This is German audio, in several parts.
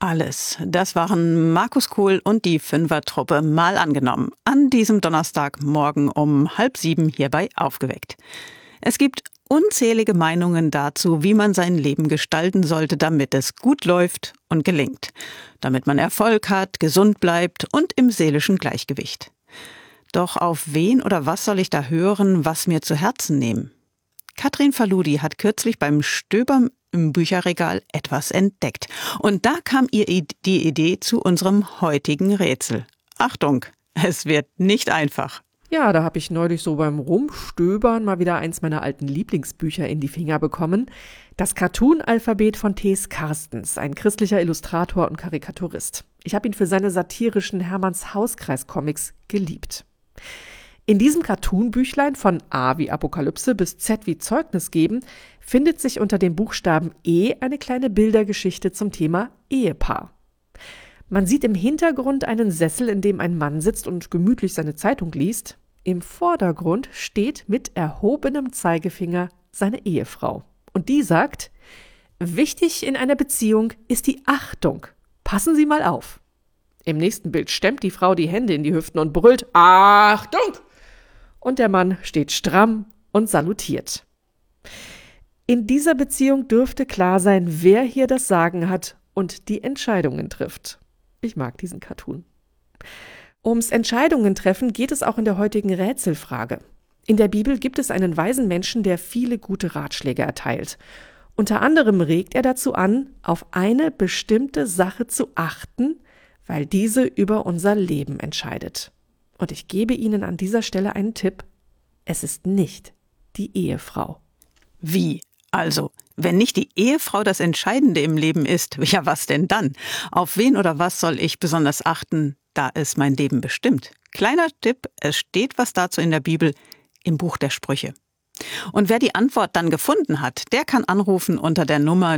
Alles. Das waren Markus Kohl und die Fünfertruppe mal angenommen. An diesem Donnerstagmorgen um 6:30 hier bei Aufgeweckt. Es gibt unzählige Meinungen dazu, wie man sein Leben gestalten sollte, damit es gut läuft und gelingt. Damit man Erfolg hat, gesund bleibt und im seelischen Gleichgewicht. Doch auf wen oder was soll ich da hören, was mir zu Herzen nehmen? Katrin Faludi hat kürzlich beim Stöbern im Bücherregal etwas entdeckt. Und da kam ihr die Idee zu unserem heutigen Rätsel. Achtung, es wird nicht einfach. Ja, da habe ich neulich so beim Rumstöbern mal wieder eins meiner alten Lieblingsbücher in die Finger bekommen. Das Cartoon-Alphabet von T.S. Carstens, ein christlicher Illustrator und Karikaturist. Ich habe ihn für seine satirischen Hermanns Hauskreis-Comics geliebt. In diesem Cartoon-Büchlein von A wie Apokalypse bis Z wie Zeugnis geben, findet sich unter dem Buchstaben E eine kleine Bildergeschichte zum Thema Ehepaar. Man sieht im Hintergrund einen Sessel, in dem ein Mann sitzt und gemütlich seine Zeitung liest. Im Vordergrund steht mit erhobenem Zeigefinger seine Ehefrau. Und die sagt, wichtig in einer Beziehung ist die Achtung. Passen Sie mal auf. Im nächsten Bild stemmt die Frau die Hände in die Hüften und brüllt, Achtung! Und der Mann steht stramm und salutiert. In dieser Beziehung dürfte klar sein, wer hier das Sagen hat und die Entscheidungen trifft. Ich mag diesen Cartoon. Ums Entscheidungen treffen geht es auch in der heutigen Rätselfrage. In der Bibel gibt es einen weisen Menschen, der viele gute Ratschläge erteilt. Unter anderem regt er dazu an, auf eine bestimmte Sache zu achten, weil diese über unser Leben entscheidet. Und ich gebe Ihnen an dieser Stelle einen Tipp. Es ist nicht die Ehefrau. Wie? Also, wenn nicht die Ehefrau das Entscheidende im Leben ist, ja was denn dann? Auf wen oder was soll ich besonders achten, da ist mein Leben bestimmt? Kleiner Tipp, es steht was dazu in der Bibel im Buch der Sprüche. Und wer die Antwort dann gefunden hat, der kann anrufen unter der Nummer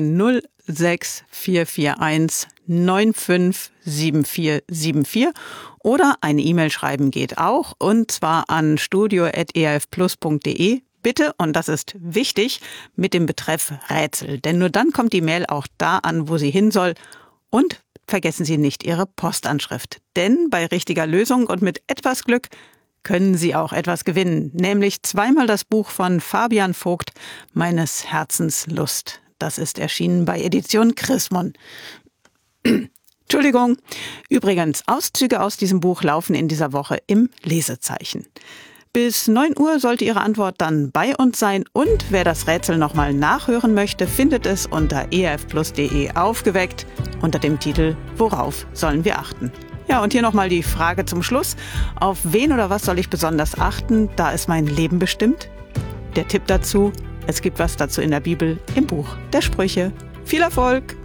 06441 957474 oder eine E-Mail schreiben geht auch, und zwar an studio@erfplus.de. Bitte, und das ist wichtig, mit dem Betreff Rätsel, denn nur dann kommt die Mail auch da an, wo sie hin soll. Und vergessen Sie nicht Ihre Postanschrift, denn bei richtiger Lösung und mit etwas Glück können Sie auch etwas gewinnen, nämlich zweimal das Buch von Fabian Vogt, Meines Herzens Lust. Das ist erschienen bei Edition Chrismon. Entschuldigung. Übrigens, Auszüge aus diesem Buch laufen in dieser Woche im Lesezeichen. Bis 9 Uhr sollte Ihre Antwort dann bei uns sein, und wer das Rätsel nochmal nachhören möchte, findet es unter erfplus.de aufgeweckt unter dem Titel Worauf sollen wir achten? Ja, und hier nochmal die Frage zum Schluss. Auf wen oder was soll ich besonders achten? Da ist mein Leben bestimmt. Der Tipp dazu, es gibt was dazu in der Bibel im Buch der Sprüche. Viel Erfolg!